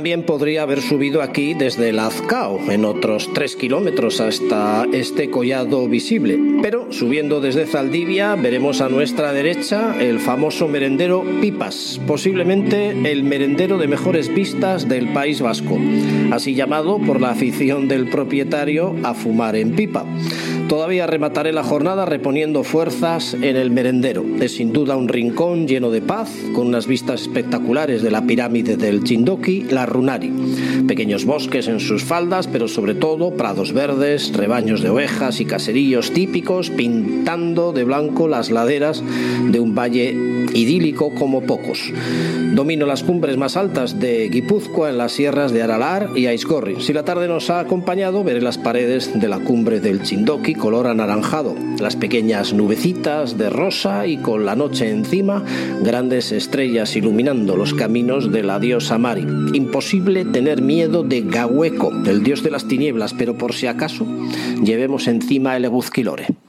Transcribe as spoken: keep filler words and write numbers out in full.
también podría haber subido aquí desde Lazcao, en otros tres kilómetros hasta este collado visible. Pero subiendo desde Zaldivia veremos a nuestra derecha el famoso merendero Pipas, posiblemente el merendero de mejores vistas del País Vasco, así llamado por la afición del propietario a fumar en pipa. Todavía remataré la jornada reponiendo fuerzas en el merendero. Es sin duda un rincón lleno de paz, con unas vistas espectaculares de la pirámide del Chindoki, la Runari. Pequeños bosques en sus faldas, pero sobre todo prados verdes, rebaños de ovejas y caseríos típicos pintando de blanco las laderas de un valle idílico como pocos. Domino las cumbres más altas de Guipúzcoa en las sierras de Aralar y Aizcorri. Si la tarde nos ha acompañado, veré las paredes de la cumbre del Chindoki color anaranjado, las pequeñas nubecitas de rosa y con la noche encima, grandes estrellas iluminando los caminos de la diosa Mari. Imposible tener miedo de Gahueco, el dios de las tinieblas, pero por si acaso llevemos encima el Eguzquilore.